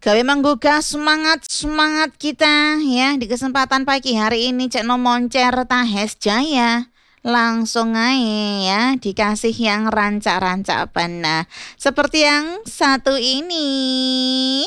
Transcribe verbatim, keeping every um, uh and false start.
gawe menggugah semangat-semangat kita ya di kesempatan pagi hari ini Cek No Moncer Tahes Jaya. Langsung aja ya dikasih yang rancak-rancak benar. Seperti yang satu ini.